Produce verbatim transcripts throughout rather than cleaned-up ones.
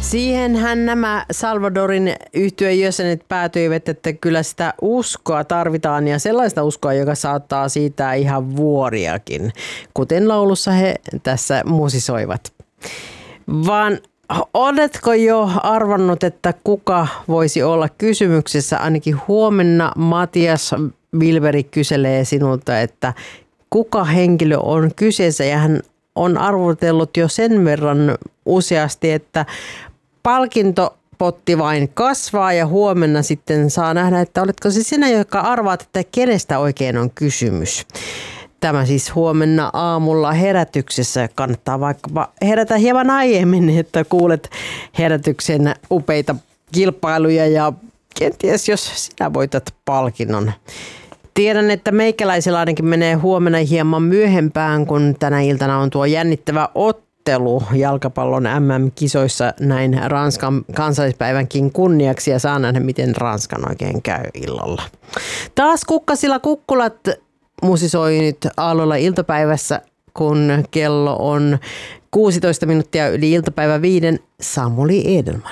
Siihenhän nämä Salvadorin yhtyeen jäsenet päätyivät, että kyllä sitä uskoa tarvitaan ja sellaista uskoa, joka saattaa siitä ihan vuoriakin, kuten laulussa he tässä musisoivat. Vaan oletko jo arvannut, että kuka voisi olla kysymyksessä? Ainakin huomenna Matias Wilberi kyselee sinulta, että kuka henkilö on kyseessä, ja hän on arvotellut jo sen verran useasti, että palkintopotti vain kasvaa ja huomenna sitten saa nähdä, että oletko se sinä, joka arvaat, että kenestä oikein on kysymys. Tämä siis huomenna aamulla herätyksessä. Kannattaa vaikkapa herätä hieman aiemmin, että kuulet herätyksen upeita kilpailuja ja kenties jos sinä voitat palkinnon. Tiedän, että meikäläisellä ainakin menee huomenna hieman myöhempään, kun tänä iltana on tuo jännittävä ottelu jalkapallon M M-kisoissa näin Ranskan kansallispäivänkin kunniaksi ja saa nähdä, miten Ranskan oikein käy illalla. Taas Kukkasilla kukkulat musisoi nyt aallolla iltapäivässä, kun kello on kuusitoista minuuttia yli iltapäivä viiden. Samuli Edelman.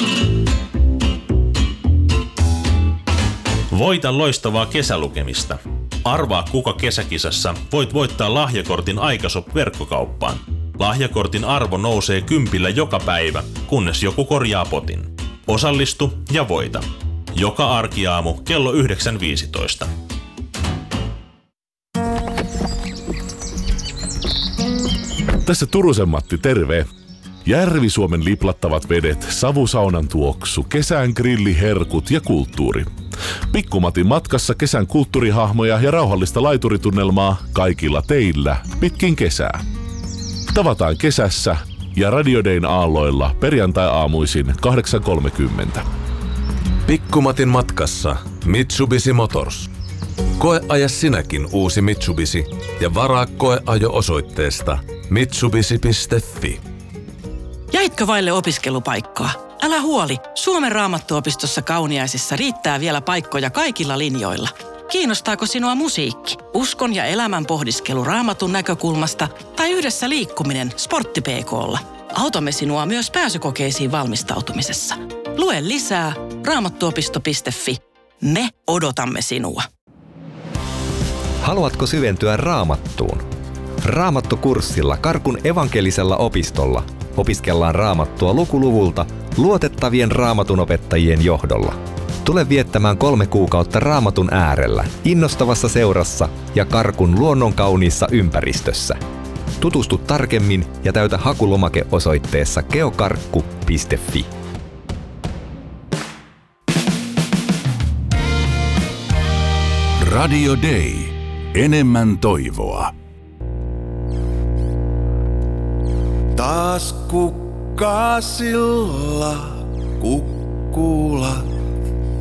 Voita loistavaa kesälukemista. Arvaa kuka kesäkisassa voit voittaa lahjakortin Aikashop verkkokauppaan. Lahjakortin arvo nousee kympillä joka päivä, kunnes joku korjaa potin. Osallistu ja voita. Joka arkiaamu kello yhdeksän viisitoista. Tässä Turusen Matti, terve! Järvi-Suomen liplattavat vedet, savusaunan tuoksu, kesän grilli, herkut ja kulttuuri. Pikkumatin matkassa kesän kulttuurihahmoja ja rauhallista laituritunnelmaa kaikilla teillä pitkin kesää. Tavataan kesässä ja Radio Dayn aalloilla perjantai-aamuisin kahdeksan kolmekymmentä. Pikkumatin matkassa Mitsubishi Motors. Koeaja sinäkin uusi Mitsubishi ja varaa koeajo osoitteesta mitsubishi piste fi. Jäitkö vaille opiskelupaikkaa? Älä huoli, Suomen Raamattuopistossa Kauniaisissa riittää vielä paikkoja kaikilla linjoilla. Kiinnostaako sinua musiikki, uskon ja elämän pohdiskelu Raamatun näkökulmasta tai yhdessä liikkuminen Sportti P K:lla? Autamme sinua myös pääsykokeisiin valmistautumisessa. Lue lisää raamattuopisto piste fi. Me odotamme sinua. Haluatko syventyä Raamattuun? Raamattukurssilla Karkun evankelisella opistolla opiskellaan Raamattua lukuluvulta luotettavien raamatunopettajien johdolla. Tule viettämään kolme kuukautta Raamatun äärellä, innostavassa seurassa ja Karkun luonnonkauniissa ympäristössä. Tutustu tarkemmin ja täytä hakulomake osoitteessa geokarkku piste fi. Radio Day. Enemmän toivoa. Taas kukkasilla kukkulat.